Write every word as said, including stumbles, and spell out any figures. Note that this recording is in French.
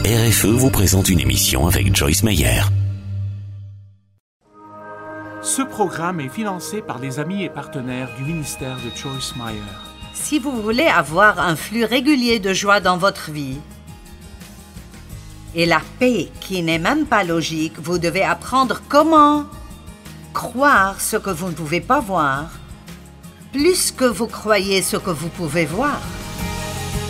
R F E vous présente une émission avec Joyce Meyer. Ce programme est financé par les amis et partenaires du ministère de Joyce Meyer. Si vous voulez avoir un flux régulier de joie dans votre vie et la paix qui n'est même pas logique, vous devez apprendre comment croire ce que vous ne pouvez pas voir, plus que vous croyez ce que vous pouvez voir.